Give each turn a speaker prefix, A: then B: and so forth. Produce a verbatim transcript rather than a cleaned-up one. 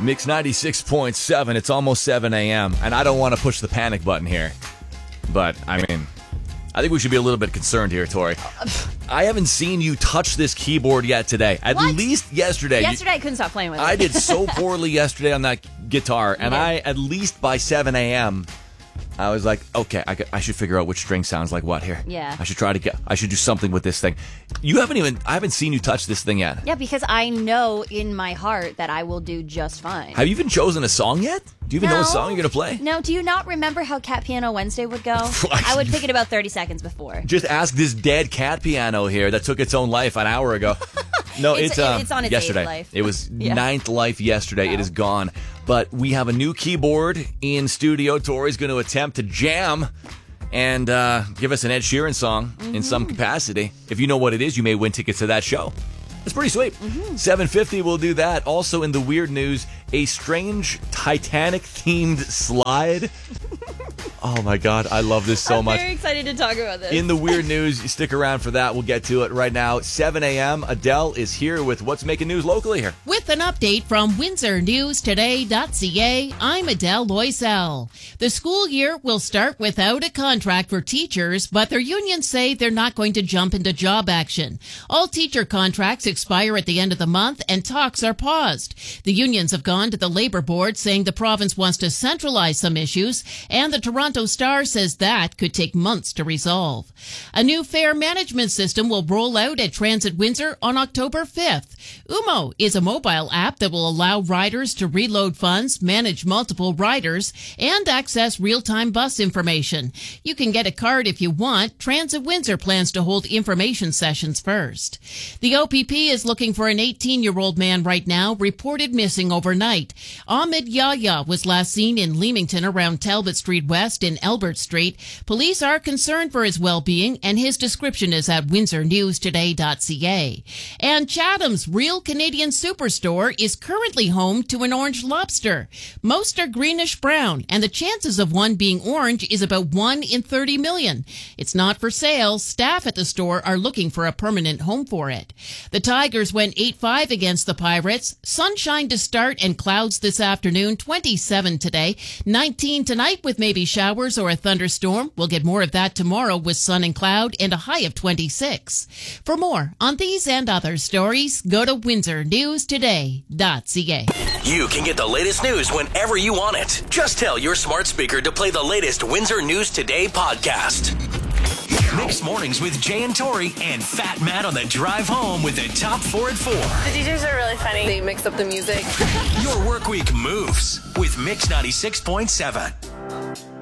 A: Mix ninety-six point seven. It's almost seven a.m. and I don't want to push the panic button here. But, I mean, I think we should be a little bit concerned here, Tori. I haven't seen you touch this keyboard yet today. At
B: What?
A: least yesterday.
B: Yesterday I couldn't stop playing with it.
A: I did so poorly yesterday on that guitar, and
B: Yeah.
A: I, at least by seven a.m., I was like, okay, I, I should figure out which string sounds like what here.
B: Yeah.
A: I should try to get, I should do something with this thing. You haven't even, I haven't seen you touch this thing yet.
B: Yeah, because I know in my heart that I will do just fine.
A: Have you even chosen a song yet? Do you even know what song you're going to play?
B: No, do you not remember how Cat Piano Wednesday would go? I would pick it about thirty seconds before.
A: Just ask this dead cat piano here that took its own life an hour ago. No,
B: It's-
A: it's, um,
B: it's on its
A: yesterday.
B: eighth life.
A: It was
B: Yeah.
A: ninth life yesterday. It is gone. But we have a new keyboard in studio. Tori's going to attempt to jam and uh, give us an Ed Sheeran song
B: Mm-hmm.
A: in some capacity. If you know what it is, you may win tickets to that show. It's pretty sweet.
B: Mm-hmm.
A: seven fifty will do that. Also in the weird news, a strange Titanic-themed slide. Oh my God, I love this so
B: I'm
A: much.
B: very excited to talk about this.
A: In the weird news, you stick around for that. We'll get to it right now. seven a.m. Adele is here with what's making news locally here.
C: With an update from Windsor News Today dot C A, I'm Adele Loisel. The school year will start without a contract for teachers, but their unions say they're not going to jump into job action. All teacher contracts expire at the end of the month, and talks are paused. The unions have gone to the Labor Board saying the province wants to centralize some issues, and the Toronto Star says that could take months to resolve. A new fare management system will roll out at Transit Windsor on October fifth. Umo is a mobile app that will allow riders to reload funds, manage multiple riders, and access real-time bus information. You can get a card if you want. Transit Windsor plans to hold information sessions first. The O P P is looking for an eighteen-year-old man right now, reported missing overnight. Ahmed Yahya was last seen in Leamington around Talbot Street West in Albert Street. Police are concerned for his well-being, and his description is at Windsor News Today dot C A. And Chatham's Real Canadian Superstore is currently home to an orange lobster. Most are greenish-brown, and the chances of one being orange is about one in thirty million. It's not for sale. Staff at the store are looking for a permanent home for it. The Tigers went eight five against the Pirates. Sunshine to start and clouds this afternoon, twenty-seven today, nineteen tonight with maybe showers or a thunderstorm. We'll get more of that tomorrow with sun and cloud and a high of twenty-six. For more on these and other stories, go to Windsor News Today dot C A.
D: You can get the latest news whenever you want it. Just tell your smart speaker to play the latest Windsor News Today podcast. Mixed Mornings with Jay and Tori and Fat Matt on the drive home with the top four at four.
E: The D Js are really funny. They mix up the music.
D: Your work week moves with Mix ninety-six point seven.